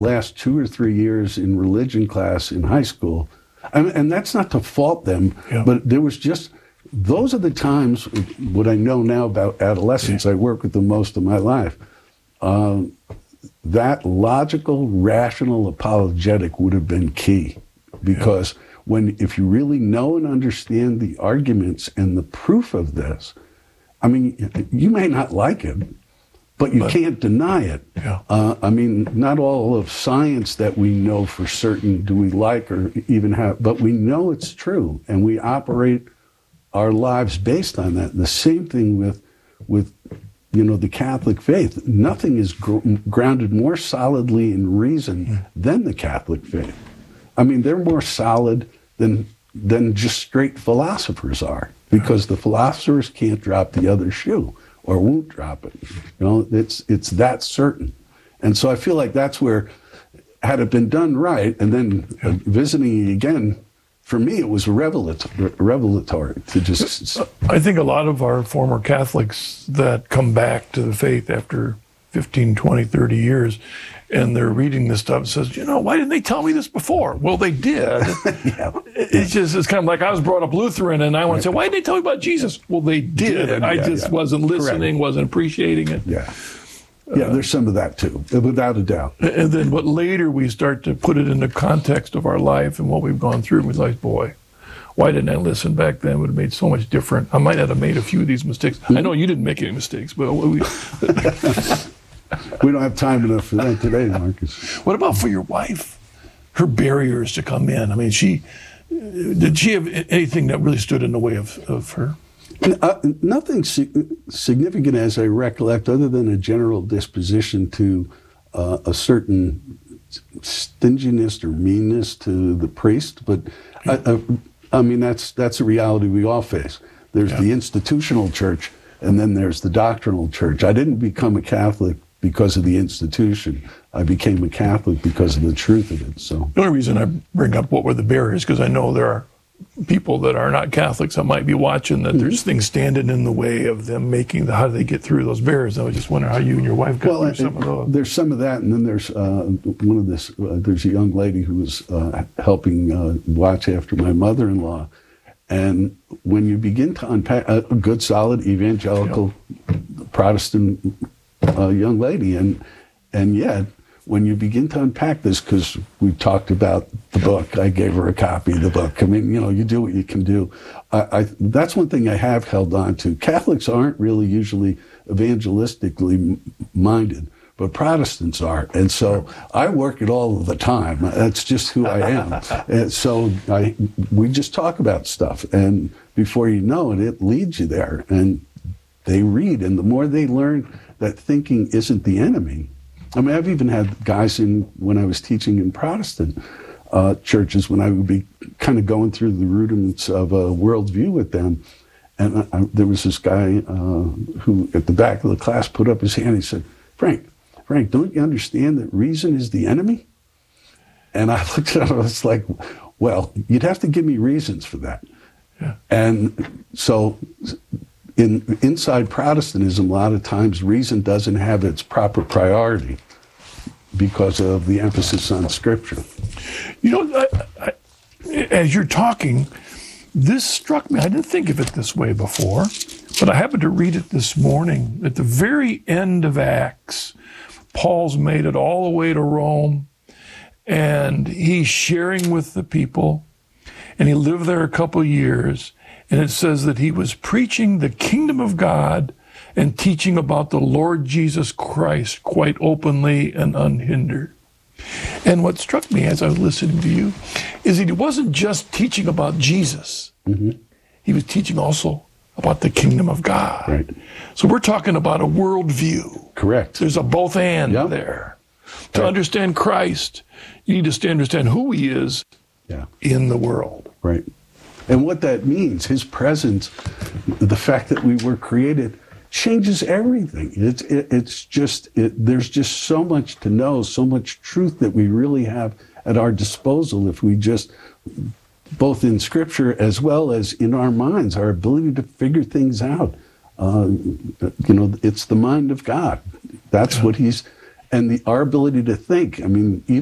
last 2 or 3 years in religion class in high school, and that's not to fault them, but there was just, those are the times, what I know now about adolescents, I work with them most of my life, that logical, rational, apologetic would have been key. Because if you really know and understand the arguments and the proof of this, I mean, you may not like it, but you can't deny it. I mean, not all of science that we know for certain do we like or even have, but we know it's true, and we operate our lives based on that. The same thing with the Catholic faith. Nothing is grounded more solidly in reason than the Catholic faith. I mean, they're more solid than just straight philosophers are, because the philosophers can't drop the other shoe or won't drop it. It's that certain. And so I feel like that's where, had it been done right, and then visiting again, for me, it was revelatory to just... I think a lot of our former Catholics that come back to the faith after 15, 20, 30 years, and they're reading this stuff, says, why didn't they tell me this before? Well, they did. It's kind of like I was brought up Lutheran, and I want to say, why didn't they tell me about Jesus? Well, they did. I just wasn't listening, wasn't appreciating it. Yeah, there's some of that too, without a doubt. And then, but later we start to put it in the context of our life and what we've gone through, and we're like, boy, why didn't I listen back then? It would have made so much different. I might not have made a few of these mistakes. I know you didn't make any mistakes, but we don't have time enough for that today, Marcus. What about for your wife? Her barriers to come in. I mean, did she have anything that really stood in the way of her? Nothing significant as I recollect, other than a general disposition to a certain stinginess or meanness to the priest. But I mean, that's a reality we all face. There's the institutional church, and then there's the doctrinal church. I didn't become a Catholic because of the institution. I became a Catholic because of the truth of it. So the only reason I bring up what were the barriers, because I know there are people that are not Catholics that might be watching, that there's things standing in the way of them how do they get through those barriers? I was just wondering how you and your wife got through some of those. There's some of that, and then there's there's a young lady who was helping watch after my mother-in-law. And when you begin to unpack a good, solid, evangelical, Protestant young lady, and yet, when you begin to unpack this, because we talked about the book, I gave her a copy of the book. I mean, you do what you can do. That's one thing I have held on to. Catholics aren't really usually evangelistically minded, but Protestants are. And so I work it all the time. That's just who I am. And so we just talk about stuff. And before you know it, it leads you there. And they read. And the more they learn that thinking isn't the enemy. I mean, I've even had guys when I was teaching in Protestant churches, when I would be kind of going through the rudiments of a worldview with them. And there was this guy who, at the back of the class, put up his hand. He said, Frank, don't you understand that reason is the enemy? And I looked at him, I was like, well, you'd have to give me reasons for that. Yeah. And so inside Protestantism, a lot of times reason doesn't have its proper priority because of the emphasis on Scripture. As you're talking, this struck me. I didn't think of it this way before, but I happened to read it this morning. At the very end of Acts, Paul's made it all the way to Rome, and he's sharing with the people, and he lived there a couple years. And it says that he was preaching the kingdom of God and teaching about the Lord Jesus Christ quite openly and unhindered. And what struck me as I was listening to you is that he wasn't just teaching about Jesus. Mm-hmm. He was teaching also about the kingdom of God. Right. So we're talking about a worldview. Correct. There's a both and there. To understand Christ, you need to understand who he is in the world. Right. And what that means, his presence, the fact that we were created, changes everything. There's just so much to know, so much truth that we really have at our disposal if we just, both in Scripture as well as in our minds, our ability to figure things out. It's the mind of God. That's what he's, and our ability to think. I mean,